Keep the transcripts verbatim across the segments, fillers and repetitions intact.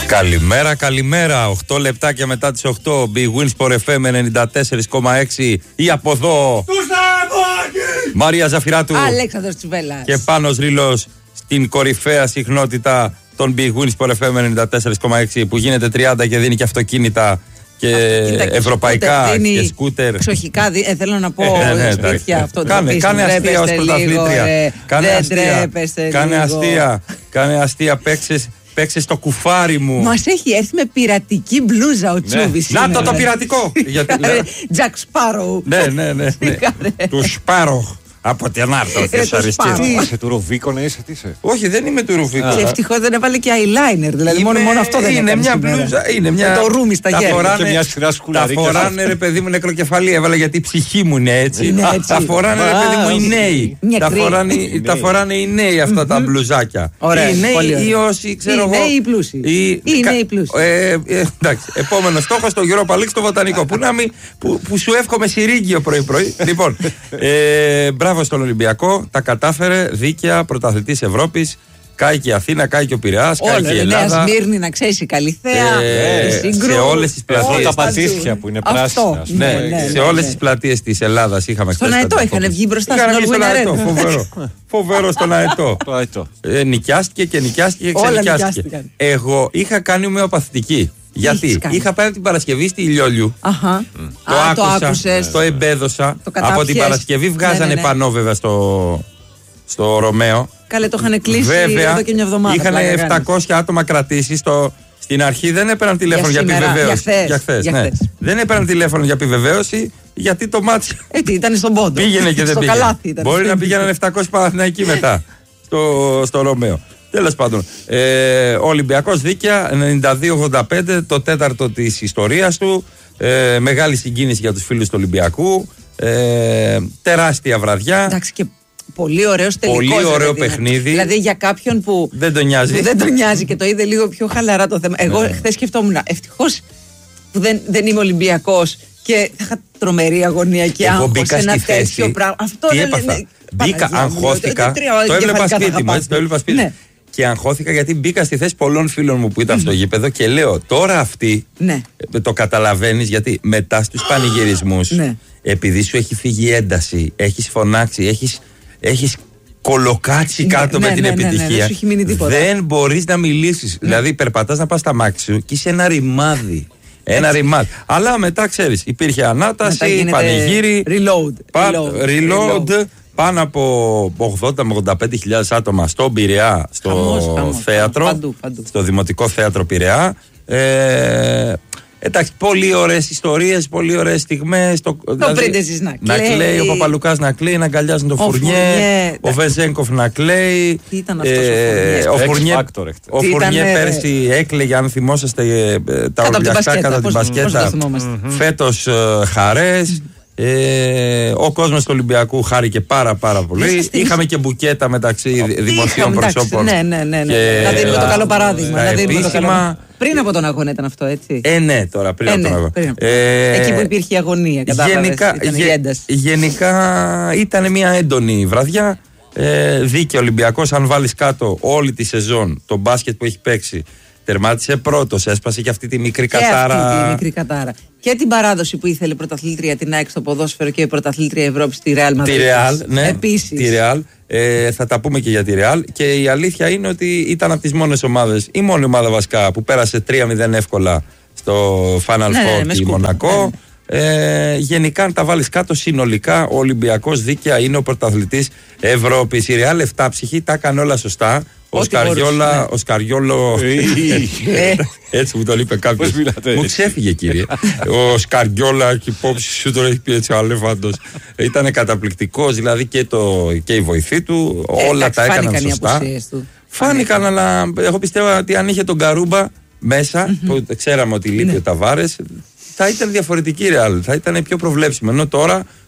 Καλημέρα, καλημέρα. οκτώ λεπτάκια μετά τις οκτώ. Big Win Sport εφ εμ ενενήντα τέσσερα κόμμα έξι. Ή από εδώ. Μαρία Ζαφυράτου. Αλέξανδρος Τσιβέλλας. Και Πάνος Ρήλος στην κορυφαία συχνότητα των Big Win Sport εφ εμ ενενήντα τέσσερα κόμμα έξι που γίνεται τριάντα και δίνει και αυτοκίνητα και αυτοκίνητα ευρωπαϊκά και, σκούτερ, και σκούτερ. Εξοχικά, ε, θέλω να πω ε, ναι, σπίτια αυτό το κάνε, κάνε αστεία ως πρωταθλήτρια. Κάνε αστεία. Κάνε αστεία. Κάνε αστεία. Παίξες. Παίξε στο κουφάρι μου. Μας έχει έρθει με πειρατική μπλούζα ο Τσούβης. Να το το πειρατικό. Τζακ Σπάρο. Ναι, ναι, ναι. Του Σπάρο. Από την Άρτο της Αριστείας. Τι είσαι, του Ρουβίκονα είσαι, τι είσαι? Όχι, δεν είμαι του Ρουβίκονα. Και ευτυχώς δεν έβαλε και eyeliner. Δηλαδή μόνο αυτό δεν είναι. Μια μπλούζα. Είναι μια. Το ρούμι στα γέρια. Και μια σειρά σκουλαρίκια. Τα φοράνε, ρε παιδί μου, νεκροκεφαλή. Έβαλα γιατί η ψυχή μου είναι έτσι. Τα φοράνε, ρε παιδί μου, οι νέοι. Τα φοράνε οι νέοι αυτά τα μπλουζάκια. Ωραία. Οι νέοι ή όσοι ξέρω εγώ. Οι νέοι πλούσιοι. Οι νέοι πλούσιοι. Εντάξει. Επόμενο στόχο στο Europa League στο Βοτανικό. Που σου εύχομαι σιρήγγιο πρωί-πρωί. Λοιπόν. Μπράβο στον Ολυμπιακό, τα κατάφερε δίκαια, πρωταθλητής Ευρώπης. Κάει και η Αθήνα, κάει και ο Πειραιάς, κάει και η Ελλάδα. Νέα Σμύρνη, να ξέρει, η Καλυθέα, ε, η Σύγκρου. Σε όλες τις πλατείες. Τα πατήσια που είναι πράσινα. Ναι, ναι, ναι, σε όλες τις πλατείες της Ελλάδας είχαμε χθες. Στον Αετό είχαν βγει μπροστά στον Αετό. Φοβερό. Φοβερό στον Αετό. ε, νοικιάστηκε και νοικιάστηκε και ξενοικιάστηκε. Εγώ είχα κάνει ομοιοπαθητική. Γιατί είχα πάει από την Παρασκευή στη Ηλιόλιου. Αχα. Το Α, άκουσα, το άκουσες. το εμπέδωσα. Το από την Παρασκευή βγάζανε ναι, ναι, ναι. πανό βέβαια στο, στο Ρωμαίο. Καλέ, το είχαν κλείσει βέβαια, εδώ και μια εβδομάδα. Είχαν επτακόσια άτομα κρατήσει. Στο, στην αρχή δεν έπαιρναν τηλέφωνο για, για επιβεβαίωση. Για χθες. Για χθες, ναι. Δεν έπαιρναν τηλέφωνο για επιβεβαίωση γιατί το μάτι. Ε, τι, ήταν στον πόντο. Πήγαινε και δεν στο πήγαινε. Καλάθι ήταν. Μπορεί να πήγαιναν επτακόσιοι Παναθηναϊκοί μετά στο, στο Ρωμαίο. Τέλος πάντων, ε, ο Ολυμπιακός δίκαια ενενήντα δύο ογδόντα πέντε, το τέταρτο της ιστορίας του. Ε, μεγάλη συγκίνηση για τους φίλους του Ολυμπιακού. Ε, τεράστια βραδιά. Εντάξει, και πολύ ωραίος τελικός. Πολύ ωραίο δηλαδή, παιχνίδι. Δηλαδή για κάποιον που δεν τον νοιάζει. Που δεν τον νοιάζει και το είδε λίγο πιο χαλαρά το θέμα. Εγώ ναι. χθες σκεφτόμουν, ευτυχώς που δεν, δεν είμαι Ολυμπιακός και θα είχα τρομερή αγωνία και άγχος σε ένα τέτοιο πράγμα. Αυτό τι έπαθα. Μπήκα, αγχώθηκα. Το έβλεπα σπίτι μου. Το έβλεπα σπίτι μου. Και αγχώθηκα γιατί μπήκα στη θέση πολλών φίλων μου που ήταν mm. στο γήπεδο και λέω τώρα αυτοί ναι. το καταλαβαίνεις γιατί μετά στους πανηγυρισμούς ναι. επειδή σου έχει φύγει ένταση, έχεις φωνάξει, έχεις, έχεις κολοκάτσει ναι, κάτω ναι, με ναι, την ναι, επιτυχία ναι, ναι, δεν, δεν μπορείς να μιλήσεις. Ναι. Δηλαδή περπατάς να πας στα μάξι σου και είσαι ένα ρημάδι. Ένα ρημάδι. Αλλά μετά ξέρεις υπήρχε ανάταση, πανηγύρι, reload, πα, reload, reload, reload. Πάνω από ογδόντα με ογδόντα πέντε χιλιάδες άτομα στον Πειραιά, στο χαμός, χαμός, θέατρο, παντού, παντού. στο Δημοτικό Θέατρο Πειραιά. Ε, εντάξει, πολύ ωραίες ιστορίες, πολύ ωραίες στιγμές. Το, το δηλαδή, πρίντεζης να κλαίει. Να κλαίει, ο Παπαλουκάς να κλαίει, να αγκαλιάζουν το ο Φουρνιέ, Φουρνιέ, ο Βεζέγκοφ να κλαίει. Τι ήταν αυτός ε, ο Φουρνιέ. Ο Φουρνιέ, ο Φουρνιέ ήταν, πέρσι έκλαιγε, αν θυμόσαστε, τα ορλιαστά κατά την μπασκέτα. Φέτος χαρές. Ε, ο κόσμος του Ολυμπιακού χάρηκε πάρα πάρα πολύ. Είχαμε και μπουκέτα μεταξύ oh, δημοσίων προσώπων. Ναι, ναι, ναι. ναι. Να δίνουμε το καλό παράδειγμα. Να επίσημα, το καλό... Πριν από τον αγώνα ήταν αυτό, έτσι. Ε, ναι, τώρα πριν ε, από τον αγώνα. Πριν. Ε, Εκεί που υπήρχε η αγωνία. Γενικά, ήταν γε, η ένταση. Γενικά ήταν μια έντονη βραδιά. Ε, δίκαιο Ολυμπιακός. Αν βάλεις κάτω όλη τη σεζόν, το μπάσκετ που έχει παίξει. Τερμάτισε πρώτος, έσπασε και αυτή τη μικρή και κατάρα. Αυτή τη μικρή κατάρα. Και την παράδοση που ήθελε πρωταθλήτρια την ΑΕΚ στο ποδόσφαιρο και η πρωταθλήτρια Ευρώπη στη Real Madrid. Τη Real, ναι. Επίσης. Τη Real. Ε, θα τα πούμε και για τη Real. Και η αλήθεια είναι ότι ήταν από τις μόνες ομάδες, η μόνη ομάδα βασικά που πέρασε τρία μηδέν εύκολα στο Final ναι, Four ναι, τη Μονακό. Ναι. Ε, γενικά, αν τα βάλεις κάτω, συνολικά ο Ολυμπιακός δίκαια είναι ο πρωταθλητής Ευρώπης. Η Real εφτάψυχη τα έκανε όλα σωστά. Ο Σκαριόλα, ο Σκαριόλο. Έτσι μου το είπε κάποιος. Μου ξέφυγε, κύριε. Ο Σκαριόλα και υπόψη σου τον έχει πει έτσι ο Αλέφαντος. Ήταν καταπληκτικός, δηλαδή και, το, και η βοηθή του. Όλα τα έκαναν σωστά. Φάνηκαν, αλλά εγώ πιστεύω ότι αν είχε τον Καρούμπα μέσα, που ξέραμε ότι λείπει ο Ταβάρες, θα ήταν διαφορετική Ρεάλ. Θα ήταν πιο προβλέψιμο. Ενώ τώρα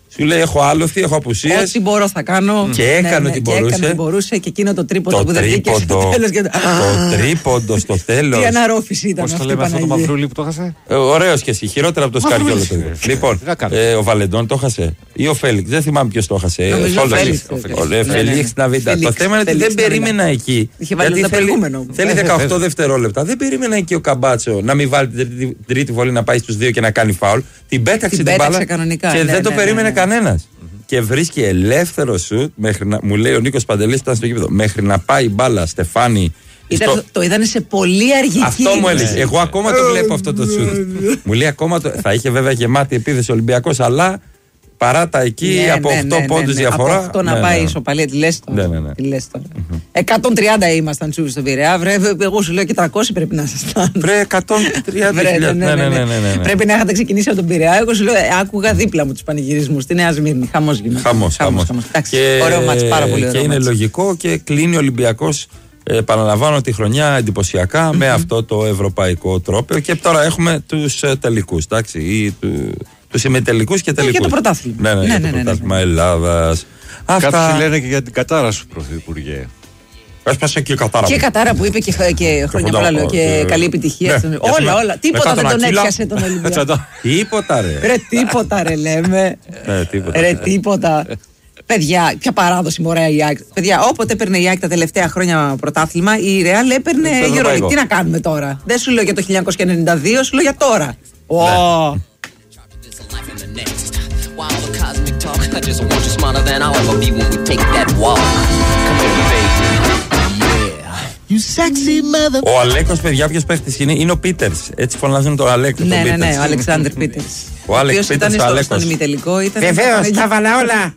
Σου λέει: έχω άλοθη, έχω απουσίες. Ό,τι μπορώ θα κάνω. Και έκανε ναι, ναι, ό,τι και μπορούσε. Έκανε, μπορούσε. Και εκείνο το τρίποντο το που δεν βγήκε στο τέλος. Και... Το τρίποντο στο τέλος. Τι αναρρόφηση ήταν. Πώς το λέμε αυτό το μαυρούλι που το έχασε. Ε, ωραίος και εσύ. Χειρότερα από το Σκαριόλο. Λοιπόν, ε, ο Βαλεντών το έχασε. Ή ο Φέλιξ. Δεν θυμάμαι ποιος το έχασε. Ο Φέλιξ Ναβίντα. Το θέμα είναι ότι δεν περίμενα εκεί. Γιατί θέλει δεκαοκτώ δευτερόλεπτα. Δεν περίμενα εκεί ο Καμπάτσο να μην βάλει την τρίτη βολή να πάει στους δύο και να κάνει φάουλ. Την πέταξε την μπάλα και δεν το περίμενε κανένας. Και βρίσκει ελεύθερο σουτ, μέχρι να, μου λέει ο Νίκος Παντελής, ήταν στο γήπεδο, μέχρι να πάει η μπάλα Στεφάνη. Ήταν, στο... Το είδανε σε πολύ αργή. Αυτό μου έλεγε. Εγώ ακόμα το βλέπω αυτό το σουτ. Μου λέει ακόμα το. Θα είχε βέβαια γεμάτη επίθεση Ολυμπιακός, αλλά παράτα εκεί ναι, από ναι, οκτώ ναι, ναι, πόντους ναι, διαφορά. Από οκτώ ναι, να πάει η ναι. ισοπαλία, τη λες τώρα. Ναι, ναι, ναι. Λες τώρα. Mm-hmm. εκατόν τριάντα ήμασταν τσούβι στον Πειραιά. Βρε, εγώ σου λέω και τριακόσια πρέπει να ήσασταν. Βρε, εκατόν τριάντα. ναι, ναι, ναι, ναι, ναι, ναι. Πρέπει να είχατε ξεκινήσει από τον Πειραιά. Εγώ σου λέω, άκουγα δίπλα μου τους πανηγυρισμούς στη Νέα Σμύρνη. Χαμός γίνεται. Χαμός, χαμός. Ωραίο μάτς, πάρα πολύ ωραίο. Και είναι λογικό και κλείνει ο Ολυμπιακός. Επαναλαμβάνω τη χρονιά εντυπωσιακά mm-hmm. με αυτό το ευρωπαϊκό τρόπαιο. Και τώρα έχουμε τους τελικούς, εντάξει, ή του, τους ημιτελικούς και τελικούς. Για το πρωτάθλημα. Ναι, ναι, ναι, για το πρωτάθλημα ναι, ναι, ναι. Ελλάδας. Αυτά... Κάποιοι λένε και για την κατάρα σου, Πρωθυπουργέ. Έσπασε και η κατάρα. Και η κατάρα που είπε και, και χρόνια πολλά λέω και καλή επιτυχία. Ναι. Όλα, όλα. Τίποτα δεν τον έπιασε τον Ολυμπιακό. Τίποτα ρε. Ρε, τίποτα ρε λέμε. Ρε, τίποτα. Παιδιά, ποια παράδοση μωρέα η ΑΕΚ. Παιδιά, όποτε έπαιρνε η ΑΕΚ τα τελευταία χρόνια πρωτάθλημα, η Ρεάλ έπαιρνε Euroleague. Τι να κάνουμε τώρα. Δεν σου λέω για το χίλια εννιακόσια ενενήντα δύο, σου λέω για τώρα. Oh. Ο Αλέκος, παιδιά, ποιος παίχτης είναι, είναι ο Πίτερς. Έτσι φωνάζουν τον Αλέκο. Ναι, ναι, ναι, ο Αλεξάνδρ Πίτερς. Ο Άλεξ Πίτερς, ο Αλέκος. Στον ημιτελικό. Βεβαίως, τα βάλα όλα.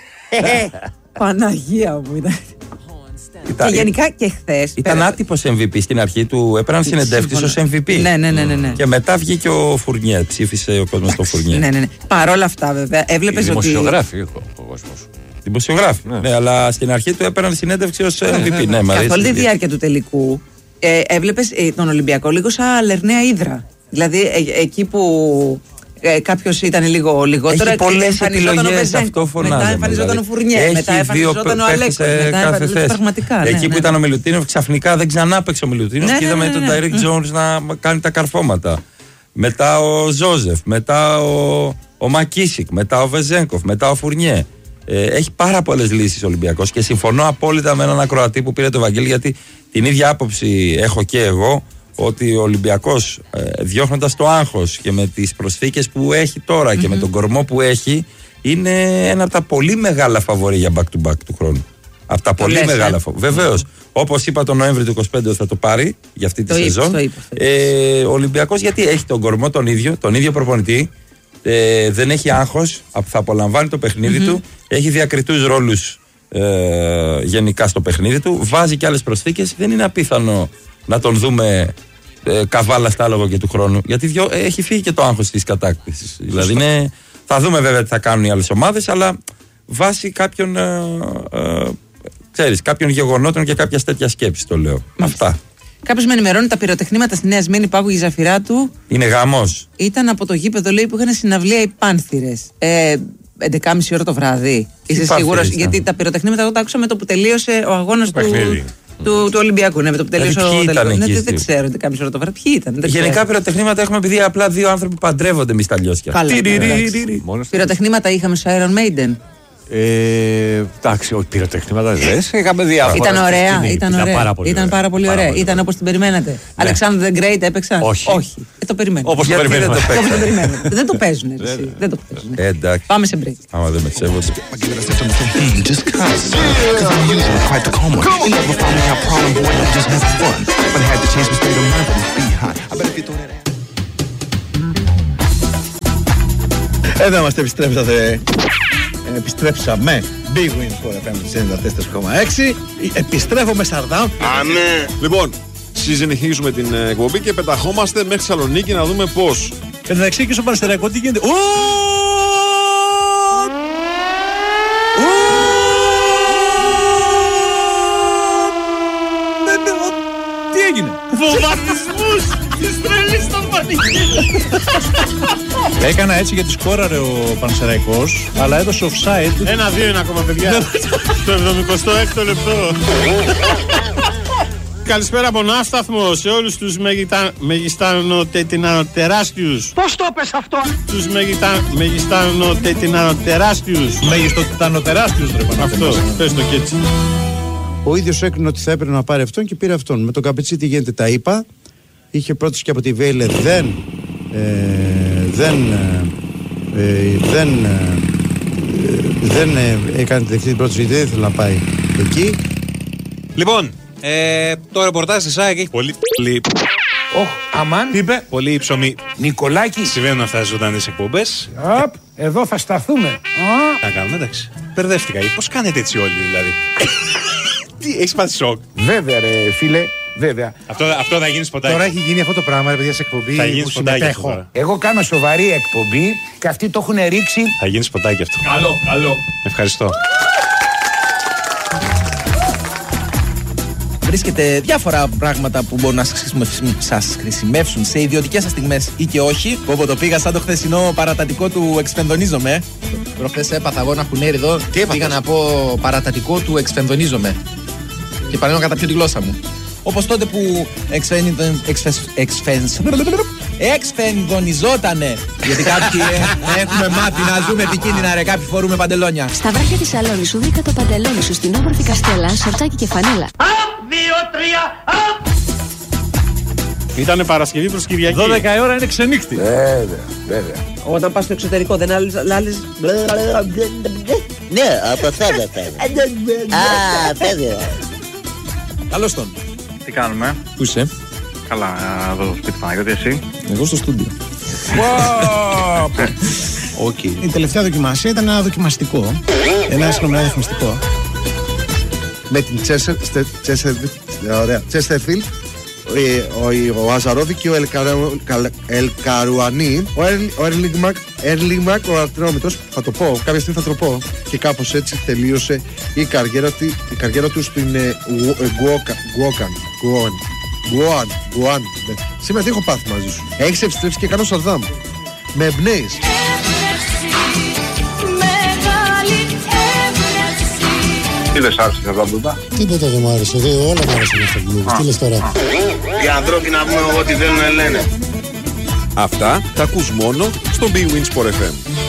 Παναγία μου ήταν. Ήταν, και γενικά και χθες. Ήταν πέρα... άτυπος εμ βι πι στην αρχή του. Έπαιρναν συνεντεύξεις ως εμ βι πι. Ναι, ναι, ναι, ναι. Και μετά βγήκε ο Φουρνιέ. Ψήφισε ο κόσμος τον Φουρνιέ. Ναι, ναι, ναι. Παρόλα αυτά, βέβαια, έβλεπες ότι. Δημοσιογράφοι ο κόσμος. Δημοσιογράφοι. Ναι. Ναι, αλλά στην αρχή του έπαιρναν συνέντευξη ως εμ βι πι. Ναι, ναι, καθ' όλη τη διάρκεια του τελικού ε, έβλεπες ε, τον Ολυμπιακό λίγο σαν Λερναία Ύδρα. Δηλαδή ε, εκεί που. Ε, κάποιος ήταν λίγο λιγότερο. Έχει πολλές επιλογές, αυτό φωνάζαμε. Μετά εμφανιζόταν ο Φουρνιέ, μετά εμφανιζόταν ο Αλέκος. Μετά εμφανιζόταν πραγματικά. Εκεί που ήταν ο Μιλουτίνοφ, ξαφνικά δεν ξανά παίξε ο Μιλουτίνοφ και είδαμε τον Τάιρεκ Τζόουνς να κάνει τα καρφώματα. Μετά ο Ζόζεφ, μετά ο Μακίσικ, μετά ο Βεζένκοφ, μετά ο Φουρνιέ. Έχει πάρα πολλές λύσεις ο Ολυμπιακός και συμφωνώ απόλυτα με έναν ακροατή που πήρε το Βαγγέλη, γιατί την ίδια άποψη έχω και εγώ. Ότι ο Ολυμπιακός ε, διώχνοντας το άγχος και με τις προσθήκες που έχει τώρα mm-hmm. και με τον κορμό που έχει, είναι ένα από τα πολύ μεγάλα φαβορί για back to back του χρόνου. Από τα το πολύ λες, μεγάλα ε? φαβορί. Βεβαίως, όπως είπα τον Νοέμβρη του είκοσι πέντε θα το πάρει για αυτή τη το σεζόν. Είπες, το είπες, το είπες. Ε, ο Ολυμπιακός γιατί έχει τον κορμό τον ίδιο, τον ίδιο προπονητή, ε, δεν έχει άγχος, θα απολαμβάνει το παιχνίδι mm-hmm. του, έχει διακριτούς ρόλους ε, γενικά στο παιχνίδι του, βάζει και άλλες προσθήκες, δεν είναι απίθανο να τον δούμε ε, καβάλα στα άλογο και του χρόνου. Γιατί δυο, ε, έχει φύγει και το άγχος της κατάκτησης. Δηλαδή είναι, θα δούμε βέβαια τι θα κάνουν οι άλλες ομάδες, αλλά βάσει κάποιων, ε, ε, ξέρεις, κάποιων γεγονότων και κάποια τέτοια σκέψη το λέω. Μάλιστα. Αυτά. Κάποιος με ενημερώνει τα πυροτεχνήματα στη Νέα Σμύρνη που άκουγε η Ζαφυρά του. Είναι γαμός. Ήταν από το γήπεδο, λέει, που είχαν συναυλία οι Πάνθυρες. Ε, έντεκα και μισή ώρα το βράδυ. Είσαι σίγουρος? Γιατί τα πυροτεχνήματα εγώ τα άκουσα με το που τελείωσε ο αγώνας του. Του, του Ολυμπιακού, ναι, με το που τελείωσε ο τελικός. Ναι, δεν ξέρω, δεν κάποια ώρα το βράδυ. Ποιοι ήταν. Γενικά πυροτεχνήματα έχουμε επειδή απλά δύο άνθρωποι παντρεύονται εμείς τα λιώσια. Πυροτεχνήματα είχαμε στο Iron Maiden. Ε, εντάξει, όχι πυροτεχνήματα δεν λες. Είχαμε διάφορα. Ήταν ωραία, ήταν, ωραία. Πάρα πολύ ήταν πάρα πολύ ωραία. Ήταν όπως την περιμένατε. Alexander the Great έπαιξαν? Όχι. Όχι. Ε, το περιμένω. Όπως το περιμένω. Δεν το παίζουν. Δεν το παίζουν. Πάμε σε break. Άμα δεν με σέβονται. Εδώ είμαστε, επιστρέψατε. Επιστρέψαμε. Big Win for εφ εμ ενενήντα τέσσερα κόμμα έξι. Επιστρέφω με Σαρδάμ. Α, ναι. Λοιπόν, συνεχίζουμε την εκπομπή και πεταχόμαστε μέχρι Θεσσαλονίκη να δούμε πώς. Και να εξήγησω στο Πανσεραϊκό τι γίνεται. Τι έγινε? Βομβαρδισμούς! σταθμούς της τρελής των πανηγύρων. Έκανα έτσι γιατί σκόραρε ο Πανσεραϊκός, αλλά έδωσε offside. Ένα-δύο είναι ακόμα, παιδιά. Το εβδομηκοστό έκτο λεπτό. Καλησπέρα από Ναύσταθμο σε όλους τους μεγιστανοτετινανοτεράστιους. Πώς το πες αυτό? Τους μεγιστανοτετινανοτεράστιους. Μεγιστοτιτανοτεράστιους, ρε Παναγιώτη. Αυτό, πες το και έτσι. Ο ίδιος έκρινε ότι θα έπρεπε να πάρει αυτόν και πήρε αυτόν. Με τον Καπετσί τι γίνεται, τα είπα. Είχε πρώτος και από τη Βέιλε, δεν. Ε, δεν. Ε, δεν. Ε, δεν ε, έκανε τη δεχτή πρώτη, γιατί δεν ήθελε να πάει εκεί. Λοιπόν, ε, το ρεπορτάζ της ΑΕΚ έχει πολύ. πολύ... Οχ, αμάν. Τι είπε? Πολύ ψωμί. Νικολάκη. Συμβαίνουν αυτά τις ζωντανές εκπομπές. Απ, εδώ θα σταθούμε. Τι να κάνουμε, εντάξει. Μπερδεύτηκα. Πώς κάνετε έτσι όλοι, δηλαδή? Τι, έχεις πάθει σοκ? Βέβαια, ρε φίλε, βέβαια. Αυτό, αυτό θα γίνει σποτάκι. Τώρα έχει γίνει αυτό το πράγμα, ρε παιδιά, σε εκπομπή. Θα γίνει σποτάκι αυτό τώρα. Εγώ κάνω σοβαρή εκπομπή και αυτοί το έχουν ρίξει. Θα γίνει σποτάκι αυτό. Καλό, καλό. Ευχαριστώ. Βρίσκεται διάφορα πράγματα που μπορούν να σας χρησιμεύσουν σε ιδιωτικές σας στιγμές ή και όχι. Όπου το πήγα σαν το χθεσινό παρατατικό του εξφενδονίζομαι. Προχθές έπαθα εγώ ένα χουνέρι εδώ. Πήγα να πω παρατατικό του εξφενδονίζομαι. Και παρέμενα κατά πιο τη γλώσσα μου. Όπως τότε που εξφενδονιζότανε. Γιατί κάποιοι έχουμε μάθει να ζούμε επικίνδυνα, ρε. Κάποιοι φορούμε παντελόνια. Στα βράχια της Σαλόνης σου βρήκα το παντελόνι σου στην όμορφη Καστέλα, σορτσάκι και φανέλα. Δύο, τρία, απ! Ήτανε Παρασκευή προς Κυριακή. δώδεκα η ώρα είναι ξενύχτη. Βέβαια, βέβαια. Όταν πας στο εξωτερικό δεν άλλες. Ναι, από αυτά τα Α, βέβαια. Καλώς τον. Τι κάνουμε? Πού είσαι? Καλά, εδώ στο σπίτι Παναγιώτη, εσύ? Εγώ στο στούντιο. Okay. Η τελευταία δοκιμασία ήταν ένα δοκιμαστικό. Ένα συγγνώμη, ένα δοκιμαστικό. Με την Τσέστερφιλ, ο Αζαρόβι και ο Ελκαρουανί, ο Έρλιγμακ, ο Αρτρόμητρος, θα το πω, κάποια στιγμή θα το πω. Και κάπως έτσι τελείωσε η καριέρα του στην Γκουόκαν. Γκουάν, Γκουάν. Σήμερα τι έχω πάθει μαζί σου? Έχεις επιστρέψει και κάνω Σαρδάμ. Με εμπνέεις. Τι δεν σ' άρεσε αυτά τα μπλούτα? Τίποτα δεν μου άρεσε, δε, όλα μου άρεσαν αυτά τα μπλούτα. Τι λες τώρα? Οι ανθρώποι να πούμε ό,τι θέλουν λένε. Αυτά τα ακούς μόνο στο Big Win Sport εφ εμ.